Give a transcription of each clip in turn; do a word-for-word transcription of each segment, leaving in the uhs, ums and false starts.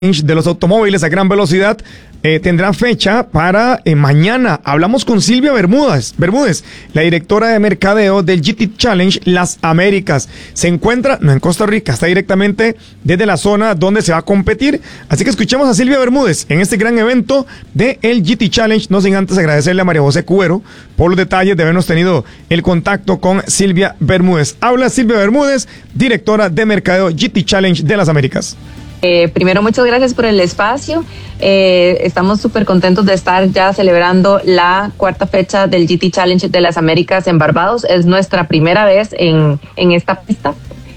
de los automóviles a gran velocidad eh, tendrá fecha para eh, mañana. Hablamos con Silvia Bermúdez, Bermúdez, la directora de mercadeo del G T Challenge Las Américas. Se encuentra, no en Costa Rica, está directamente desde la zona donde se va a competir. Así que escuchemos a Silvia Bermúdez en este gran evento del G T Challenge. No sin antes agradecerle a María José Cubero por los detalles de habernos tenido el contacto con Silvia Bermúdez. Habla Silvia Bermúdez, directora de mercadeo G T Challenge de Las Américas. Eh, primero, muchas gracias por el espacio. Eh, estamos súper contentos de estar ya celebrando la cuarta fecha del G T Challenge de las Américas en Barbados. Es nuestra primera vez en, en esta pista.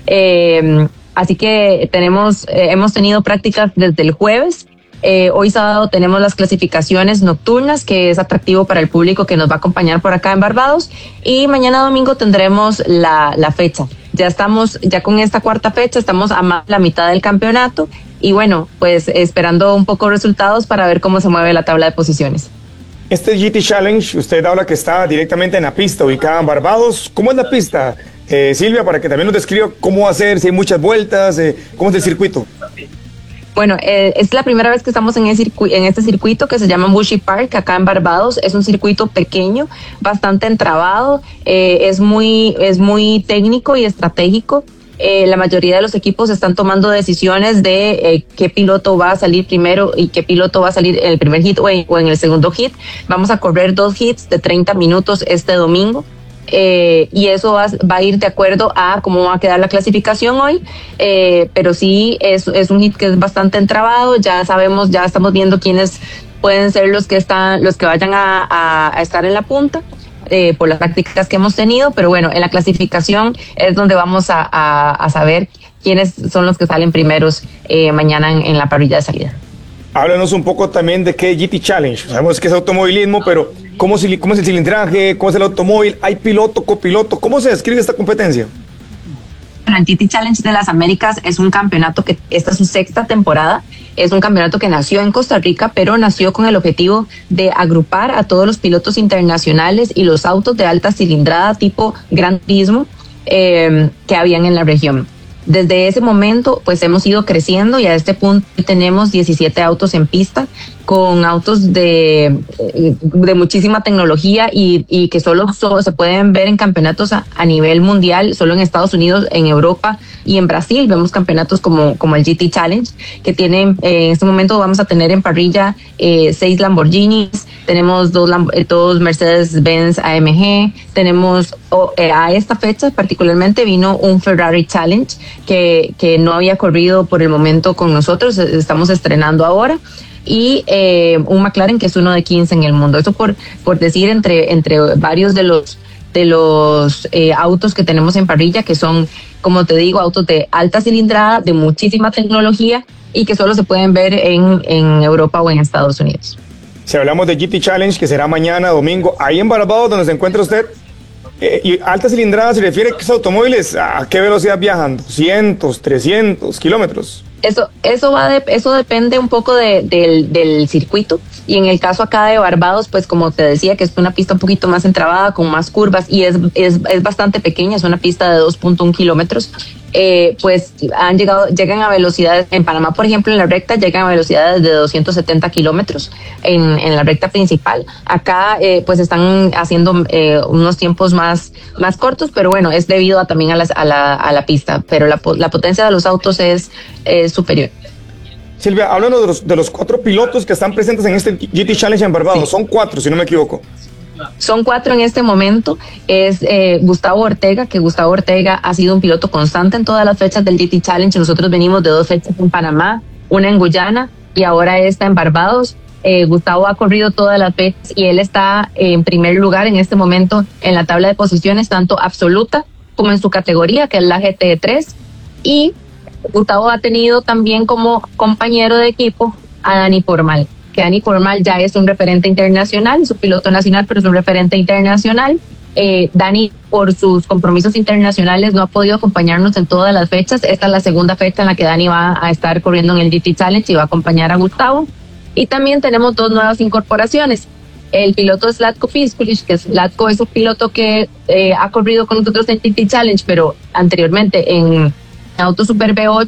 Eh, así que tenemos, eh, hemos tenido prácticas desde el jueves. Eh, hoy sábado tenemos las clasificaciones nocturnas, que es atractivo para el público que nos va a acompañar por acá en Barbados. Y mañana domingo tendremos la, la fecha. Ya estamos, ya con esta cuarta fecha, estamos a más de la mitad del campeonato. Y bueno, pues esperando un poco resultados para ver cómo se mueve la tabla de posiciones. Este G T Challenge, usted habla que está directamente en la pista, ubicada en Barbados. ¿Cómo es la pista, eh, Silvia, para que también nos describa cómo va a ser, si hay muchas vueltas, eh, cómo es el circuito? Bueno, eh, es la primera vez que estamos en, el circu- en este circuito que se llama Bushy Park, acá en Barbados. Es un circuito pequeño, bastante entrabado, eh, es muy, es muy técnico y estratégico. Eh, la mayoría de los equipos están tomando decisiones de eh, qué piloto va a salir primero y qué piloto va a salir en el primer hit o en, o en el segundo hit. Vamos a correr dos hits de treinta minutos este domingo. Eh, y eso va, va a ir de acuerdo a cómo va a quedar la clasificación hoy, eh, pero sí es, es un hit que es bastante entrabado. Ya sabemos, ya estamos viendo quiénes pueden ser los que están, los que vayan a, a, a estar en la punta, eh, por las prácticas que hemos tenido, pero bueno, en la clasificación es donde vamos a, a, a saber quiénes son los que salen primeros eh, mañana en, en la parrilla de salida. Háblanos un poco también de qué es G T Challenge. Sabemos que es automovilismo, pero ¿cómo, ¿cómo es el cilindraje? ¿Cómo es el automóvil? ¿Hay piloto, copiloto? ¿Cómo se describe esta competencia? Bueno, el G T Challenge de las Américas es un campeonato que esta es su sexta temporada. Es un campeonato que nació en Costa Rica, pero nació con el objetivo de agrupar a todos los pilotos internacionales y los autos de alta cilindrada tipo Gran Turismo eh, que habían en la región. Desde ese momento, pues hemos ido creciendo y a este punto tenemos diecisiete autos en pista, con autos de, de muchísima tecnología y, y que solo, solo se pueden ver en campeonatos a, a nivel mundial, solo en Estados Unidos, en Europa y en Brasil. Vemos campeonatos como, como el G T Challenge, que tienen, eh, en este momento vamos a tener en parrilla eh, seis Lamborghinis, tenemos dos, dos Mercedes-Benz A M G, tenemos oh, eh, a esta fecha particularmente vino un Ferrari Challenge que, que no había corrido por el momento con nosotros, estamos estrenando ahora. Y eh, un McLaren que es uno de quince en el mundo. Eso por por decir entre entre varios de los de los eh, autos que tenemos en parrilla, que son, como te digo, autos de alta cilindrada, de muchísima tecnología y que solo se pueden ver en, en Europa o en Estados Unidos. Si hablamos de G T Challenge, que será mañana domingo, ahí en Barbados, donde se encuentra usted, eh, y alta cilindrada se refiere a que esos automóviles, ¿a qué velocidad viajan? ¿doscientos, trescientos kilómetros? Eso, eso va de, eso depende un poco de, del, del circuito. Y en el caso acá de Barbados, pues como te decía, que es una pista un poquito más entrabada, con más curvas y es, es, es bastante pequeña, es una pista de dos punto uno kilómetros. Eh, pues han llegado, llegan a velocidades, en Panamá por ejemplo en la recta llegan a velocidades de doscientos setenta kilómetros en, en la recta principal. Acá eh, pues están haciendo eh, unos tiempos más, más cortos, pero bueno, es debido a, también a, las, a, la, a la pista, pero la, la potencia de los autos es, es superior. Silvia, háblanos de los, de los cuatro pilotos que están presentes en este G T Challenge en Barbados. Sí. Son cuatro, si no me equivoco. Son cuatro en este momento. Es eh, Gustavo Ortega, que Gustavo Ortega ha sido un piloto constante en todas las fechas del G T Challenge. Nosotros venimos de dos fechas en Panamá, una en Guyana y ahora esta en Barbados. Eh, Gustavo ha corrido todas las fechas y él está en primer lugar en este momento en la tabla de posiciones, tanto absoluta como en su categoría, que es la G T tres. Y Gustavo ha tenido también como compañero de equipo a Dani Formal, que Dani Formal ya es un referente internacional, su piloto nacional, pero es un referente internacional. Eh, Dani, por sus compromisos internacionales, no ha podido acompañarnos en todas las fechas. Esta es la segunda fecha en la que Dani va a estar corriendo en el G T Challenge y va a acompañar a Gustavo. Y también tenemos dos nuevas incorporaciones. El piloto es Zlatko Piskulic, que Zlatko es un piloto que eh, ha corrido con nosotros en G T Challenge, pero anteriormente en Auto Super V ocho,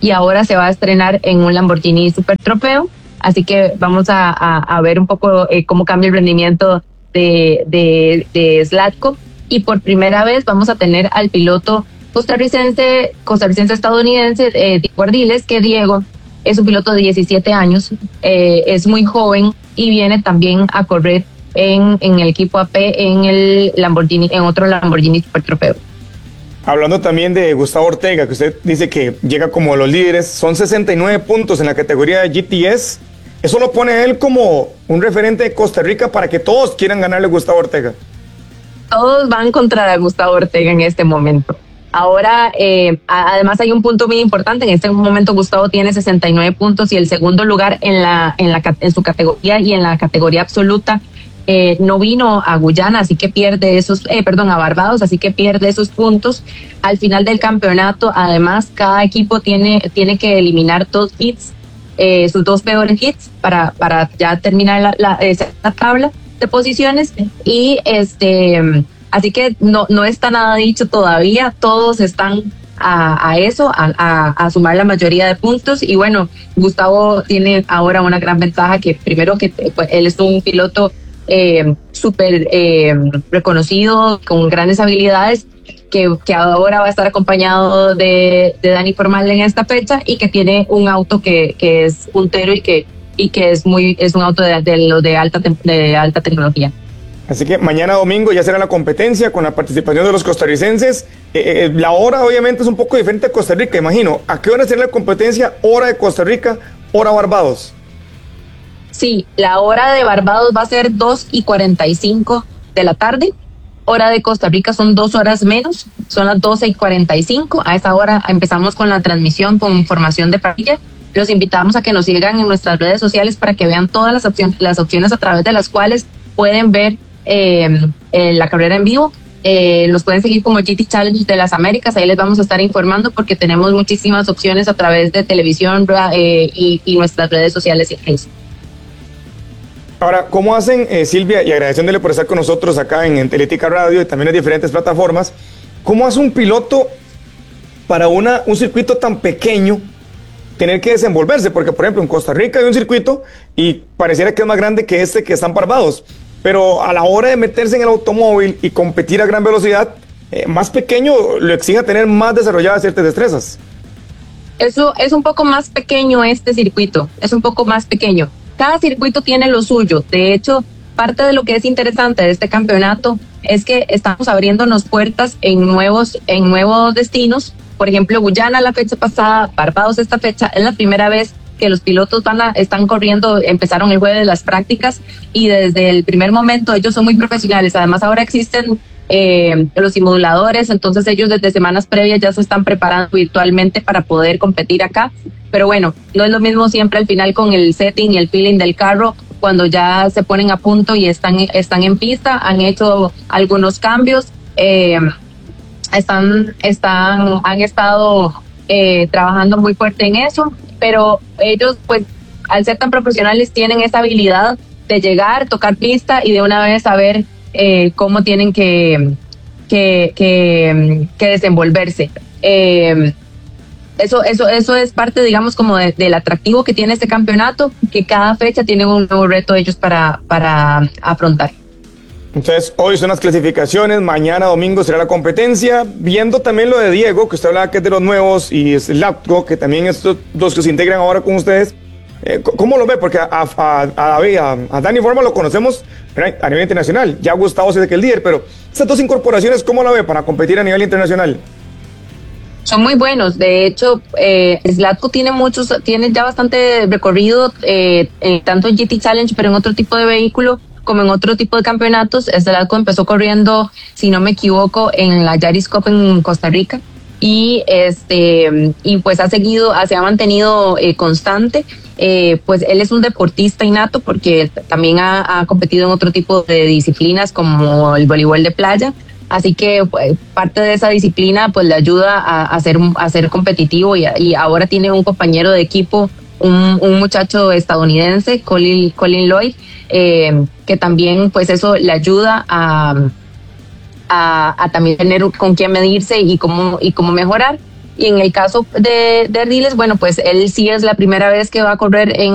y ahora se va a estrenar en un Lamborghini Super Trofeo. Así que vamos a, a, a ver un poco eh, cómo cambia el rendimiento de, de, de Zlatko. Y por primera vez vamos a tener al piloto costarricense, costarricense estadounidense, eh, Diego Ardiles, que Diego es un piloto de diecisiete años, eh, es muy joven y viene también a correr en, en el equipo A P en el Lamborghini, en otro Lamborghini Super Trofeo. Hablando también de Gustavo Ortega, que usted dice que llega como los líderes, son sesenta y nueve puntos en la categoría de G T S. Eso lo pone a él como un referente de Costa Rica para que todos quieran ganarle a Gustavo Ortega. Todos van contra Gustavo Ortega en este momento. Ahora, eh, además hay un punto muy importante. En este momento Gustavo tiene sesenta y nueve puntos y el segundo lugar en la en la en su categoría y en la categoría absoluta eh, no vino a Guyana, así que pierde esos, eh, perdón, a Barbados, así que pierde esos puntos. Al final del campeonato, además, cada equipo tiene tiene que eliminar dos hits, eh, sus dos peores hits para para ya terminar la, la, esa tabla de posiciones y este así que no no está nada dicho todavía, todos están a, a eso, a, a, a sumar la mayoría de puntos y bueno, Gustavo tiene ahora una gran ventaja que primero que pues, él es un piloto eh, súper eh, reconocido, con grandes habilidades, que, que ahora va a estar acompañado de, de Dani Formal en esta fecha y que tiene un auto que, que es puntero y que y que es muy es un auto de, de, de alta de alta tecnología. Así que mañana domingo ya será la competencia con la participación de los costarricenses. Eh, eh, la hora obviamente es un poco diferente a Costa Rica, imagino. ¿A qué hora será la competencia? Hora de Costa Rica, hora Barbados. Sí, la hora de Barbados va a ser dos y cuarenta y cinco de la tarde. Hora de Costa Rica son dos horas menos, son las doce y cuarenta y cinco. A esa hora empezamos con la transmisión con información de parrilla. Los invitamos a que nos sigan en nuestras redes sociales para que vean todas las opciones, las opciones a través de las cuales pueden ver eh, eh, la carrera en vivo. Eh, los pueden seguir como G T Challenge de las Américas, ahí les vamos a estar informando porque tenemos muchísimas opciones a través de televisión eh, y, y nuestras redes sociales y Facebook. Ahora, ¿cómo hacen, eh, Silvia, y agradeciéndole por estar con nosotros acá en, en Teletica Radio y también en diferentes plataformas, cómo hace un piloto para una, un circuito tan pequeño tener que desenvolverse? Porque, por ejemplo, en Costa Rica hay un circuito y pareciera que es más grande que este que está en Barbados, pero a la hora de meterse en el automóvil y competir a gran velocidad, eh, más pequeño lo exige tener más desarrolladas ciertas destrezas. Eso es un poco más pequeño este circuito, es un poco más pequeño. Cada circuito tiene lo suyo. De hecho, parte de lo que es interesante de este campeonato es que estamos abriéndonos puertas en nuevos, en nuevos destinos. Por ejemplo, Guyana la fecha pasada, Barbados esta fecha, es la primera vez que los pilotos van a, están corriendo, empezaron el jueves las prácticas y desde el primer momento ellos son muy profesionales. Además ahora existen eh, los simuladores, entonces ellos desde semanas previas ya se están preparando virtualmente para poder competir acá. Pero bueno, no es lo mismo siempre al final con el setting y el feeling del carro, cuando ya se ponen a punto y están, están en pista, han hecho algunos cambios, eh, están, están, han estado eh, trabajando muy fuerte en eso, pero ellos pues al ser tan profesionales tienen esa habilidad de llegar, tocar pista y de una vez saber eh, cómo tienen que, que, que, que desenvolverse. Eh, Eso, eso, eso es parte, digamos, como de, del atractivo que tiene este campeonato, que cada fecha tiene un nuevo reto ellos para, para afrontar. Entonces, hoy son las clasificaciones, mañana domingo será la competencia. Viendo también lo de Diego, que usted hablaba que es de los nuevos, y Zlatko, que también estos dos que se integran ahora con ustedes, eh, ¿cómo lo ve? Porque a, a, a David, a, a Dani Forma lo conocemos a nivel internacional, ya Gustavo es el líder, pero estas dos incorporaciones, ¿cómo la ve para competir a nivel internacional? Son muy buenos. De hecho, eh, Zlatko tiene muchos, tiene ya bastante recorrido, eh, eh, tanto en G T Challenge, pero en otro tipo de vehículo, como en otro tipo de campeonatos. Zlatko empezó corriendo, si no me equivoco, en la Yaris Cup en Costa Rica. Y este, y pues ha seguido, se ha mantenido eh, constante. Eh, pues él es un deportista innato porque también ha, ha competido en otro tipo de disciplinas como el voleibol de playa. Así que pues, parte de esa disciplina pues le ayuda a, a, ser, a ser competitivo y, y ahora tiene un compañero de equipo, un, un muchacho estadounidense, Colin, Colin Lloyd, eh, que también pues eso le ayuda a, a, a también tener con quién medirse y cómo, y cómo mejorar. Y en el caso de, de Ardiles, bueno, pues él sí es la primera vez que va a correr en